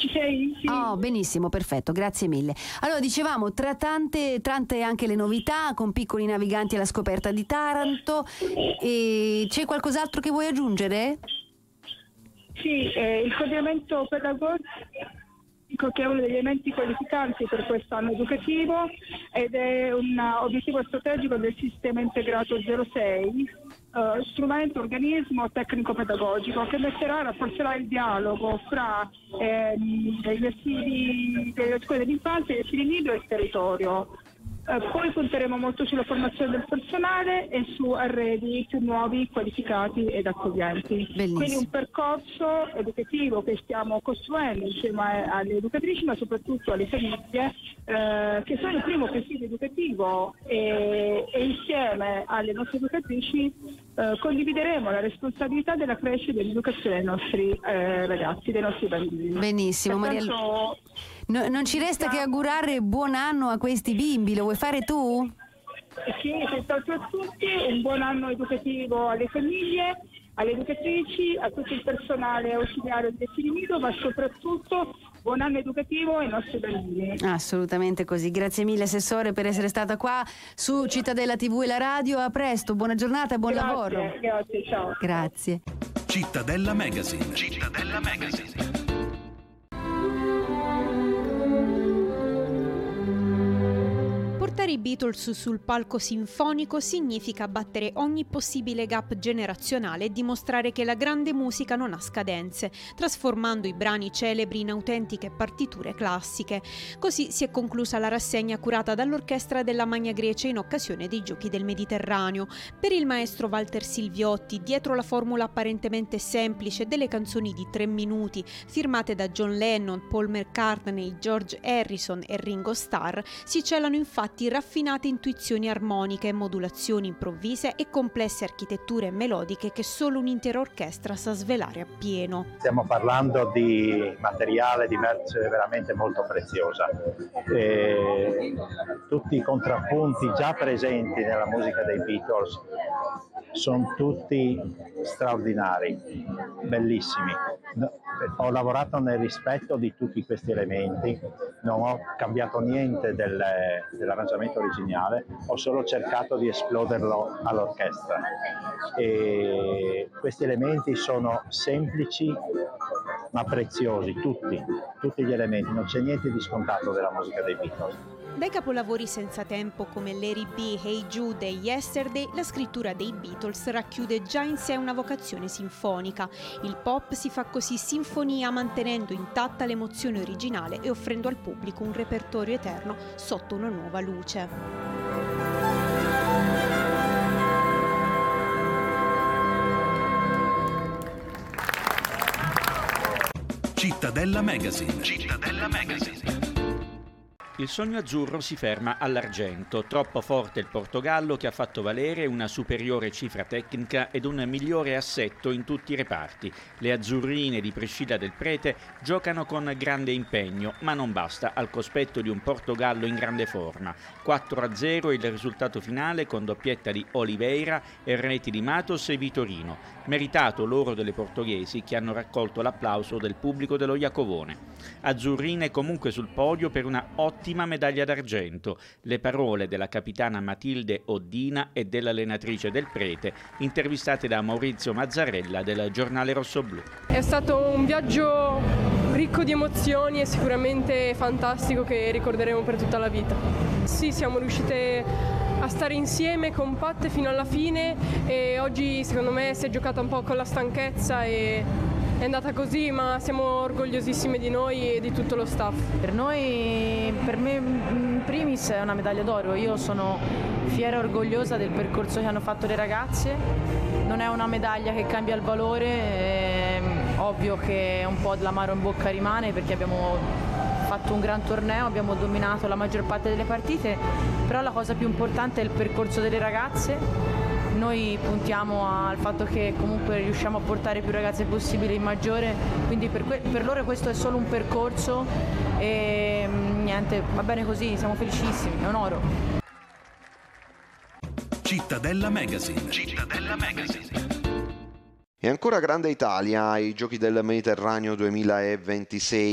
Ci sei? Sì. Oh, benissimo, perfetto, grazie mille. Allora, dicevamo, tra tante anche le novità, con Piccoli Naviganti alla scoperta di Taranto, e c'è qualcos'altro che vuoi aggiungere? Sì, il coordinamento pedagogico, che è uno degli elementi qualificanti per quest'anno educativo ed è un obiettivo strategico del sistema integrato 06, strumento, organismo tecnico-pedagogico che rafforzerà il dialogo fra gli asili delle scuole dell'infanzia, gli asili nido e il territorio. Poi punteremo molto sulla formazione del personale e su arredi più nuovi, qualificati ed accoglienti. Bellissimo. Quindi un percorso educativo che stiamo costruendo insieme alle educatrici, ma soprattutto alle famiglie, che sono il primo presidio educativo, e insieme alle nostre educatrici condivideremo la responsabilità della crescita e dell'educazione dei nostri ragazzi, dei nostri bambini. Benissimo, Mariella. Non ci resta che augurare buon anno a questi bimbi, lo vuoi fare tu? Sì, senz'altro a tutti, un buon anno educativo alle famiglie, alle educatrici, a tutto il personale ausiliario del asili nido, ma soprattutto buon anno educativo ai nostri bambini. Assolutamente così. Grazie mille, Assessore, per essere stata qua su Cittadella TV e la radio. A presto, buona giornata e buon lavoro. Grazie, ciao. Grazie. Cittadella Magazine. Cittadella Magazine. Portare i Beatles sul palco sinfonico significa battere ogni possibile gap generazionale e dimostrare che la grande musica non ha scadenze, trasformando i brani celebri in autentiche partiture classiche. Così si è conclusa la rassegna curata dall'Orchestra della Magna Grecia in occasione dei Giochi del Mediterraneo. Per il maestro Walter Silviotti, dietro la formula apparentemente semplice delle canzoni di 3 minuti, firmate da John Lennon, Paul McCartney, George Harrison e Ringo Starr, si celano infatti raffinate intuizioni armoniche, modulazioni improvvise e complesse architetture melodiche che solo un'intera orchestra sa svelare appieno. Stiamo parlando di materiale, di merce veramente molto preziosa. Tutti i contrappunti già presenti nella musica dei Beatles sono tutti straordinari, bellissimi. Ho lavorato nel rispetto di tutti questi elementi, non ho cambiato niente dell'arrangiamento originale, ho solo cercato di esploderlo all'orchestra. E questi elementi sono semplici ma preziosi, tutti gli elementi, non c'è niente di scontato della musica dei Beatles. Dai capolavori senza tempo come Larry B, Hey Jude e Yesterday, la scrittura dei Beatles racchiude già in sé una vocazione sinfonica. Il pop si fa così sinfonia mantenendo intatta l'emozione originale e offrendo al pubblico un repertorio eterno sotto una nuova luce. Cittadella Magazine. Cittadella Magazine. Il sogno azzurro si ferma all'argento, troppo forte il Portogallo che ha fatto valere una superiore cifra tecnica ed un migliore assetto in tutti i reparti. Le azzurrine di Priscilla Del Prete giocano con grande impegno, ma non basta al cospetto di un Portogallo in grande forma. 4-0 il risultato finale con doppietta di Oliveira e reti di Matos e Vitorino. Meritato l'oro delle portoghesi che hanno raccolto l'applauso del pubblico dello Iacovone. Azzurrine comunque sul podio per una ottima medaglia d'argento. Le parole della capitana Matilde Oddina e dell'allenatrice Del Prete, intervistate da Maurizio Mazzarella del giornale Rossoblu. È stato un viaggio ricco di emozioni e sicuramente fantastico che ricorderemo per tutta la vita. Sì, siamo riuscite a stare insieme compatte fino alla fine e oggi secondo me si è giocata un po' con la stanchezza e è andata così, ma siamo orgogliosissime di noi e di tutto lo staff. Per noi, per me in primis è una medaglia d'oro. Io sono fiera e orgogliosa del percorso che hanno fatto le ragazze. Non è una medaglia che cambia il valore, è ovvio che un po' dell'amaro in bocca rimane perché abbiamo fatto un gran torneo, abbiamo dominato la maggior parte delle partite, però la cosa più importante è il percorso delle ragazze. Noi puntiamo al fatto che comunque riusciamo a portare più ragazze possibile in maggiore, quindi per loro questo è solo un percorso e niente, va bene così, siamo felicissimi, è un oro. Cittadella Magazine. Cittadella Magazine. E ancora grande Italia ai Giochi del Mediterraneo 2026.